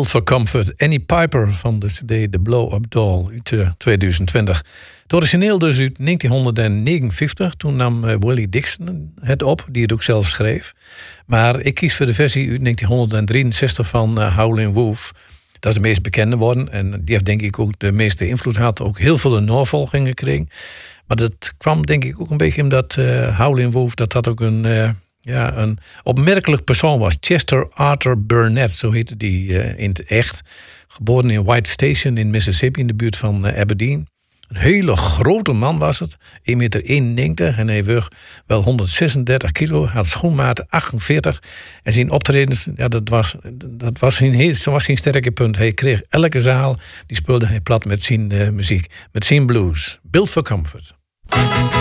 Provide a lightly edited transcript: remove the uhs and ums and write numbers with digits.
Built for Comfort. Annie Piper van de cd The Blow-Up Doll uit 2020. Het origineel dus uit 1959. Toen nam Willie Dixon het op, die het ook zelf schreef. Maar ik kies voor de versie uit 1963 van Howlin' Wolf. Dat is de meest bekende worden. En die heeft denk ik ook de meeste invloed gehad. Ook heel veel navolgingen gekregen. Maar dat kwam denk ik ook een beetje omdat Howlin' Wolf... dat ook een opmerkelijk persoon was. Chester Arthur Burnett, zo heette die in het echt. Geboren in White Station in Mississippi, in de buurt van Aberdeen. Een hele grote man was het. 1,91 meter en hij weeg wel 136 kilo. Had schoenmaat 48. En zijn optredens, dat was zijn sterke punt. Hij kreeg elke zaal, die speelde hij plat met zijn muziek. Met zijn blues. Built for Comfort.